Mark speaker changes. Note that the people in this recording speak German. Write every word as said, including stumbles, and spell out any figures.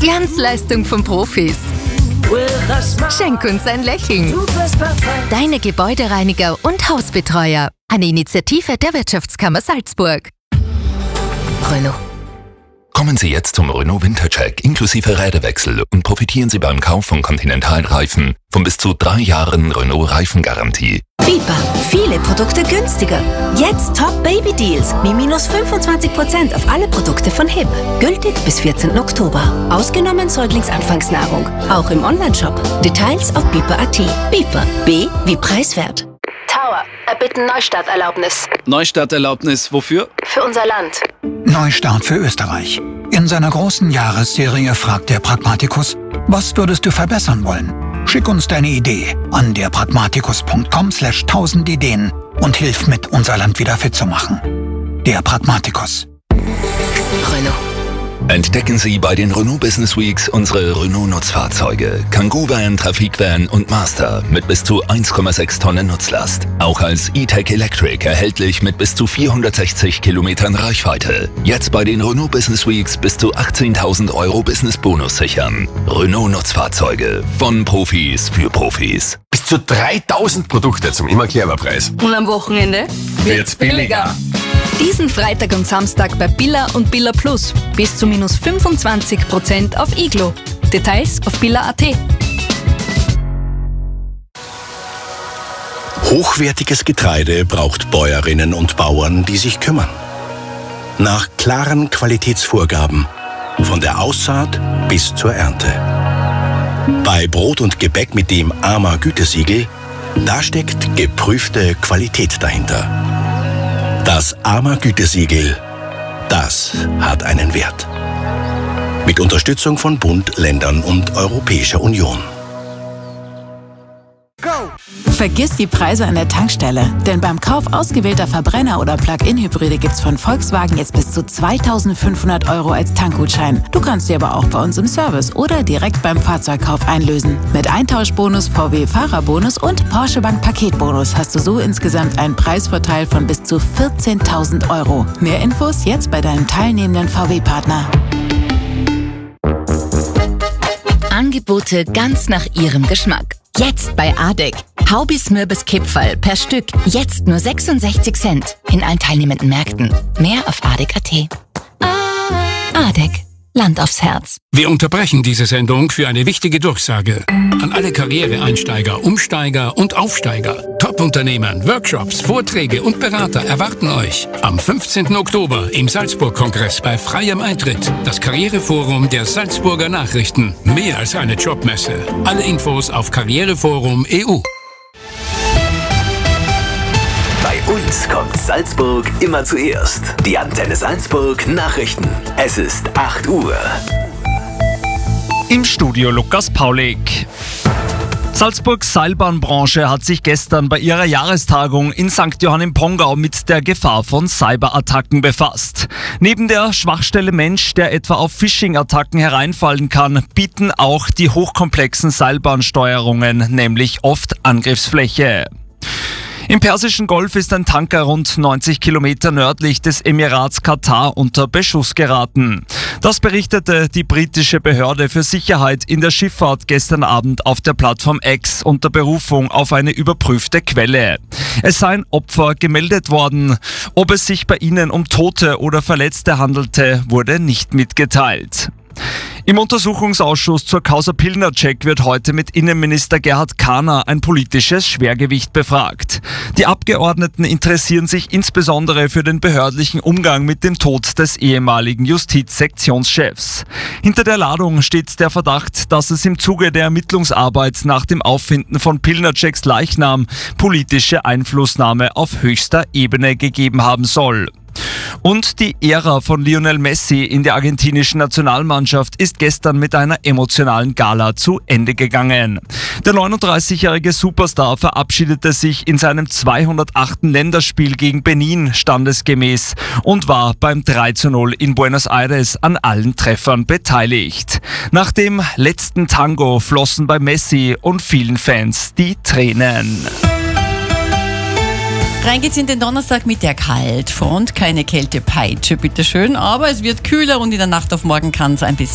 Speaker 1: Glanzleistung von Profis. Schenk uns ein Lächeln. Deine Gebäudereiniger und Hausbetreuer. Eine Initiative der Wirtschaftskammer Salzburg. Renault.
Speaker 2: Kommen Sie jetzt zum Renault Wintercheck inklusive Räderwechsel und profitieren Sie beim Kauf von Continental-Reifen von bis zu drei Jahren Renault-Reifengarantie.
Speaker 3: Bipa, viele Produkte günstiger. Jetzt Top Baby Deals mit minus fünfundzwanzig Prozent auf alle Produkte von H I P. Gültig bis vierzehnten Oktober. Ausgenommen Säuglingsanfangsnahrung. Auch im Onlineshop. Details auf bipa punkt at. Bipa, B wie preiswert.
Speaker 4: Tower, erbitten Neustarterlaubnis.
Speaker 5: Neustarterlaubnis wofür?
Speaker 4: Für unser Land.
Speaker 6: Neustart für Österreich. In seiner großen Jahresserie fragt der Pragmatikus, was würdest du verbessern wollen? Schick uns deine Idee an derpragmatikus punkt com slash tausend Ideen und hilf mit, unser Land wieder fit zu machen. Der Pragmatikus.
Speaker 1: Renault.
Speaker 2: Entdecken Sie bei den Renault Business Weeks unsere Renault-Nutzfahrzeuge. Kangoo Van, Trafikvan und Master mit bis zu eins Komma sechs Tonnen Nutzlast. Auch als E-Tech Electric erhältlich mit bis zu vierhundertsechzig Kilometern Reichweite. Jetzt bei den Renault Business Weeks bis zu achtzehntausend Euro Business-Bonus sichern. Renault-Nutzfahrzeuge. Von Profis für Profis.
Speaker 7: Bis zu dreitausend Produkte zum immer Preis.
Speaker 8: Und am Wochenende
Speaker 7: wird's billiger.
Speaker 8: Diesen Freitag und Samstag bei Billa und Billa Plus. Bis zu minus fünfundzwanzig Prozent auf Iglo. Details auf billa punkt at.
Speaker 9: Hochwertiges Getreide braucht Bäuerinnen und Bauern, die sich kümmern. Nach klaren Qualitätsvorgaben. Von der Aussaat bis zur Ernte. Bei Brot und Gebäck mit dem A M A Gütesiegel, da steckt geprüfte Qualität dahinter. Das A M A Gütesiegel, das hat einen Wert. Mit Unterstützung von Bund, Ländern und Europäischer Union.
Speaker 10: Vergiss die Preise an der Tankstelle, denn beim Kauf ausgewählter Verbrenner- oder Plug-in-Hybride gibt's von Volkswagen jetzt bis zu zweitausendfünfhundert Euro als Tankgutschein. Du kannst sie aber auch bei uns im Service oder direkt beim Fahrzeugkauf einlösen. Mit Eintauschbonus, V W-Fahrerbonus und Porsche Bank Paketbonus hast du so insgesamt einen Preisvorteil von bis zu vierzehntausend Euro. Mehr Infos jetzt bei deinem teilnehmenden V W-Partner.
Speaker 1: Angebote ganz nach Ihrem Geschmack. Jetzt bei Adek. Haubis Mürbes Kipferl per Stück. Jetzt nur sechsundsechzig Cent. In allen teilnehmenden Märkten. Mehr auf adek punkt at. Adek. Land aufs Herz.
Speaker 11: Wir unterbrechen diese Sendung für eine wichtige Durchsage. An alle Karriereeinsteiger, Umsteiger und Aufsteiger. Top-Unternehmen, Workshops, Vorträge und Berater erwarten euch am fünfzehnten Oktober im Salzburg-Kongress bei freiem Eintritt. Das Karriereforum der Salzburger Nachrichten. Mehr als eine Jobmesse. Alle Infos auf karriereforum punkt e u.
Speaker 12: Bei uns kommt Salzburg immer zuerst. Die Antenne Salzburg Nachrichten. Es ist acht Uhr.
Speaker 13: Im Studio Lukas Paulik. Salzburgs Seilbahnbranche hat sich gestern bei ihrer Jahrestagung in Sankt Johann im Pongau mit der Gefahr von Cyberattacken befasst. Neben der Schwachstelle Mensch, der etwa auf Phishing-Attacken hereinfallen kann, bieten auch die hochkomplexen Seilbahnsteuerungen nämlich oft Angriffsfläche. Im Persischen Golf ist ein Tanker rund neunzig Kilometer nördlich des Emirats Katar unter Beschuss geraten. Das berichtete die britische Behörde für Sicherheit in der Schifffahrt gestern Abend auf der Plattform X unter Berufung auf eine überprüfte Quelle. Es seien Opfer gemeldet worden. Ob es sich bei ihnen um Tote oder Verletzte handelte, wurde nicht mitgeteilt. Im Untersuchungsausschuss zur Causa Pilnacek wird heute mit Innenminister Gerhard Kahner ein politisches Schwergewicht befragt. Die Abgeordneten interessieren sich insbesondere für den behördlichen Umgang mit dem Tod des ehemaligen Justizsektionschefs. Hinter der Ladung steht der Verdacht, dass es im Zuge der Ermittlungsarbeit nach dem Auffinden von Pilnaceks Leichnam politische Einflussnahme auf höchster Ebene gegeben haben soll. Und die Ära von Lionel Messi in der argentinischen Nationalmannschaft ist gestern mit einer emotionalen Gala zu Ende gegangen. Der neununddreißigjährige Superstar verabschiedete sich in seinem zweihundertachten Länderspiel gegen Benin standesgemäß und war beim drei zu null in Buenos Aires an allen Treffern beteiligt. Nach dem letzten Tango flossen bei Messi und vielen Fans die Tränen.
Speaker 14: Rein geht's in den Donnerstagmittag halt. Front, keine Kältepeitsche, bitteschön. Aber es wird kühler und in der Nacht auf morgen kann es ein bisschen